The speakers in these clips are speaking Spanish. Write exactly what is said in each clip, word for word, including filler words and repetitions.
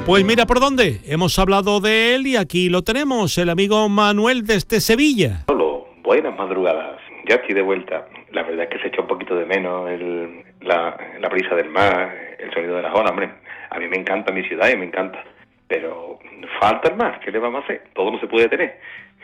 Pues mira por dónde, hemos hablado de él y aquí lo tenemos, el amigo Manuel desde Sevilla. Hola, buenas madrugadas, ya estoy de vuelta. La verdad es que se echa un poquito de menos el, la, la brisa del mar, el sonido de las olas, hombre. A mí me encanta mi ciudad y me encanta, pero falta el mar, ¿qué le vamos a hacer? Todo no se puede tener.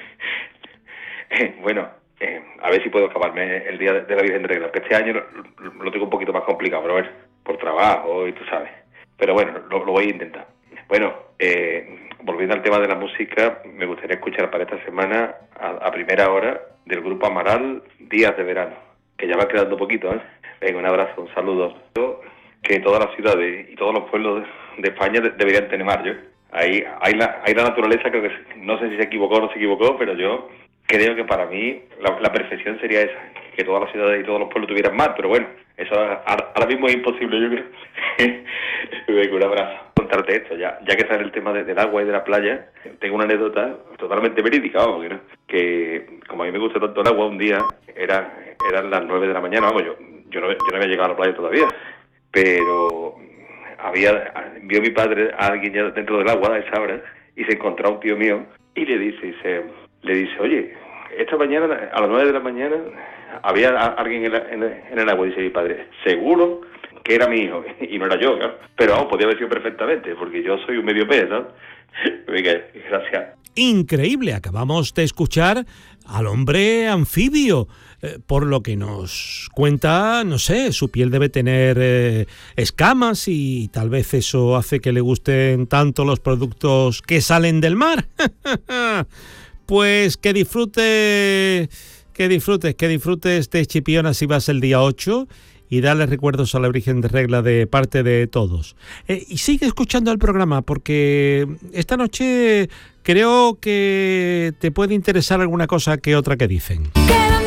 Bueno, eh, a ver si puedo acabarme el día de la Virgen de Regla, que este año lo, lo tengo un poquito más complicado, pero bueno, por trabajo y tú sabes. Pero bueno, lo, lo voy a intentar. Bueno, eh, volviendo al tema de la música, me gustaría escuchar para esta semana, a, a primera hora, del grupo Amaral, Días de Verano, que ya va quedando poquito, ¿eh? Venga, un abrazo, un saludo. Que todas las ciudades y todos los pueblos de, de España de, deberían tener mar, yo. Ahí, ahí, la, ahí la naturaleza, creo que no sé si se equivocó o no se equivocó, pero yo creo que para mí la, la perfección sería esa, que todas las ciudades y todos los pueblos tuvieran mar, pero bueno, eso ahora, ahora mismo es imposible, yo creo. Venga, un abrazo. Contarte esto, ya ya que sale el tema de, del agua y de la playa, tengo una anécdota totalmente verídica, vamos, ¿no? Que como a mí me gusta tanto el agua, un día era eran las nueve de la mañana, vamos, yo yo no, yo no había llegado a la playa todavía, pero había vio mi padre a alguien ya dentro del agua a esa hora y se encontró un tío mío y le dice, dice le dice, oye, esta mañana a las nueve de la mañana había alguien en, la, en, el, en el agua, dice mi padre, seguro que era mi hijo, y no era yo, ¿no? Pero vamos, podía haber sido perfectamente, porque yo soy un medio pez, ¿no? Venga, gracias. Increíble, acabamos de escuchar al hombre anfibio, eh, por lo que nos cuenta, no sé, su piel debe tener eh, escamas y tal vez eso hace que le gusten tanto los productos que salen del mar. Pues que disfrute, que disfrutes, que disfrutes de Chipiona si vas el día ocho y dale recuerdos a la Virgen de Regla de parte de todos. Eh, y sigue escuchando el programa porque esta noche creo que te puede interesar alguna cosa que otra que dicen.